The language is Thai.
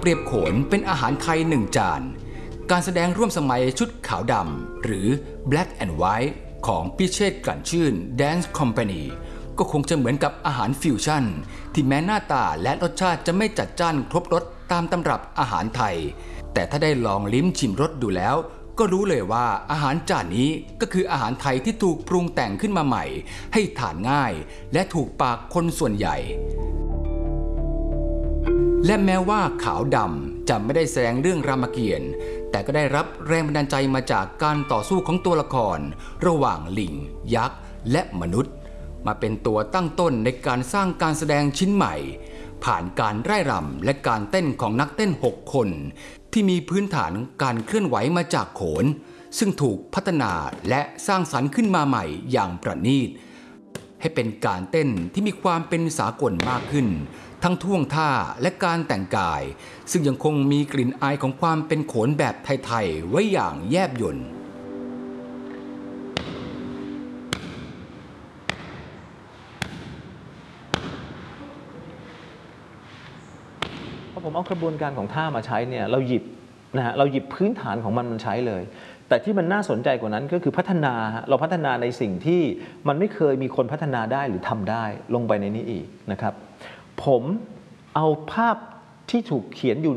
รียบโขนเป็นอาหารไทย1 จานการแสดงร่วมสมัยชุดขาวดำหรือ Black and White ของพิเชษฐ์กลั่นชื่น Dance Company ก็คงจะเหมือนกับอาหารฟิวชั่นที่แม้หน้าตาและรสชาติจะไม่จัดจ้านครบรสตามตำรับอาหารไทยแต่ถ้าได้ลองลิ้มชิมรสดูแล้วก็รู้เลยว่าอาหารจานนี้ก็คืออาหารไทยที่ถูกปรุงแต่งขึ้นมาใหม่ให้ทานง่ายและถูกปากคนส่วนใหญ่และแม้ว่าขาวดำจะไม่ได้แสดงเรื่องรามเกียรติ์แต่ก็ได้รับแรงบันดาลใจมาจากการต่อสู้ของตัวละครระหว่างลิงยักษ์และมนุษย์มาเป็นตัวตั้งต้นในการสร้างการแสดงชิ้นใหม่ผ่านการร่ายรำและการเต้นของนักเต้น6 คนที่มีพื้นฐานการเคลื่อนไหวมาจากโขนซึ่งถูกพัฒนาและสร้างสรรค์ขึ้นมาใหม่อย่างประณีตให้เป็นการเต้นที่มีความเป็นสากลมากขึ้นทั้งท่วงท่าและการแต่งกายซึ่งยังคงมีกลิ่นอายของความเป็นโขนแบบไทยๆไว้อย่างแยบยลพอผมเอากระบวนการของท่ามาใช้เนี่ยเราหยิบพื้นฐานของมันใช้เลยแต่ที่มันน่าสนใจกว่านั้นก็คือเราพัฒนาในสิ่งที่มันไม่เคยมีคนพัฒนาได้หรือทำได้ลงไปในนี้อีกนะครับผมเอาภาพที่ถูกเขียนอยู่